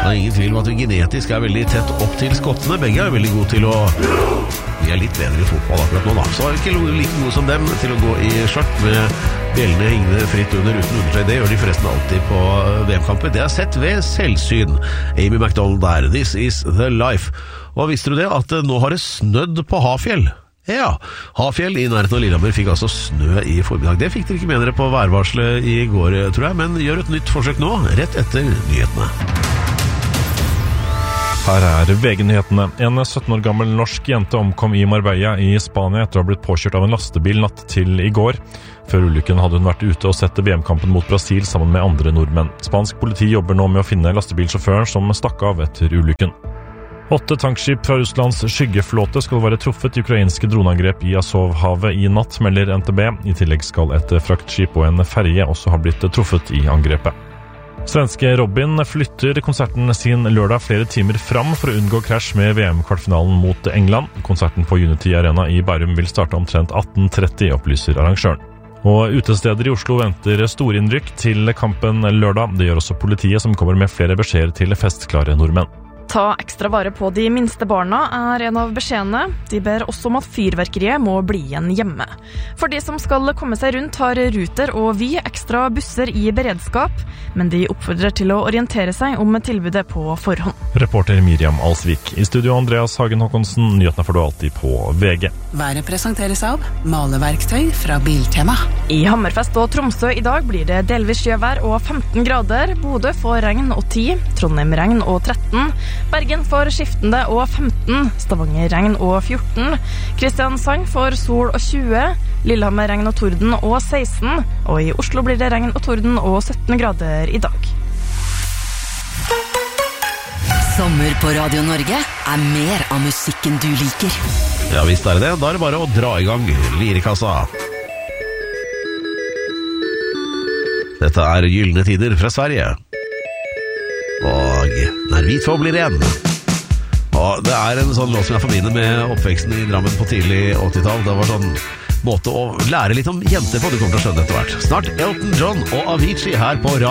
Det ingen tvil om at vi genetisk veldig tett opp til skottene. Begge veldig gode til å... Vi litt bedre i fotball akkurat nå da. Så ikke like gode som dem til å gå i skjørt med bjellene hengende fritt under uten undertøy. Det gjør de forresten alltid på VM-kamper. Det har sett ved selvsyn. Amy McDonald der. This is the life. Og visste du det at nå har det snødd på Hafjell? Ja, Hafjell i nærheten av Lillehammer fikk altså snø i formiddag. Det fikk dere ikke med dere på værvarselet i går, tror jeg, men gjør et nytt forsøk nå, rett etter nyhetene. Her VG-nyhetene. En 17 år gammel norsk jente omkom i Marbella i Spania etter å ha blitt påkjørt av en lastebil natt til i går. Før ulykken hadde hun vært ute og sett VM-kampen mot Brasil sammen med andre nordmenn. Spansk politi jobber nå med å finne lastebilsjåføren som stakk av etter ulykken. 8 tankskip fra Russlands skyggeflåte skal være truffet i ukrainske droneangrep i Azovhavet i natt, melder NTB. I tillegg skal et fraktskip og en ferje også ha blitt truffet i angrepet. Svenske Robin flytter konserten sin lørdag flere timer fram for å unngå krasj med VM-kvartfinalen mot England. Konserten på Unity Arena i Bærum vil starte omtrent 18:30, opplyser arrangøren. Og utesteder i Oslo venter storinnrykk til kampen lørdag. Det gjør også politiet, som kommer med flere beskjeder til festklare nordmenn. Ta ekstra vare på de minste barna en av beskjedene. De ber også om at fyrverkeriet må bli igjen hjemme. For de som skal komme seg rundt har Ruter og Vy ekstra busser i beredskap, men de oppfordrer til å orientere seg om tilbudet på forhånd. Reporter Miriam Alsvik. I studio Andreas Hagen Håkonsen. Nyhetene får du alltid på VG. Været presenteres av maleverktøy fra Biltema. I Hammerfest og Tromsø i dag blir det delvis sjøvær og 15 grader. Bodø får regn og 10, Trondheim regn og 13, Bergen får skiftende og 15, Stavanger regn og 14, Kristiansand får sol og 20, Lillehammer regn og torden og 16, og i Oslo blir det regn og torden og 17 grader i dag. Sommer på Radio Norge mer av musikken du liker. Ja, visst det. Da det bare å dra i gang Lirikassa. Dette Gyllene tider fra Sverige. Og Når vi två blir en. Og det en sånn låt som jeg forbinder med oppveksten i Drammen på tidlig 80-tall. Det var sånn måte å lære litt om jenter på. Du kommer til å skjønne etter hvert. Snart Elton John og Avicii her på